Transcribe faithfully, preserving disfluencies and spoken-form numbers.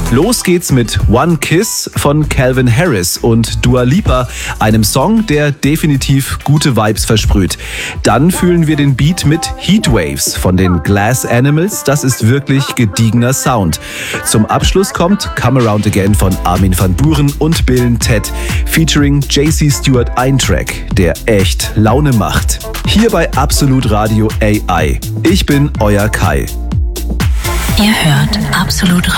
Los geht's mit One Kiss von Calvin Harris und Dua Lipa, einem Song, der definitiv gute Vibes versprüht. Dann fühlen wir den Beat mit Heatwaves von den Glass Animals. Das ist wirklich gediegener Sound. Zum Abschluss kommt Come Around Again von Armin van Buuren und Bill and Ted, featuring J C Stewart, ein Track, der echt Laune macht. Hier bei Absolut Radio A I. Ich bin euer Kai. Ihr hört Absolut Radio.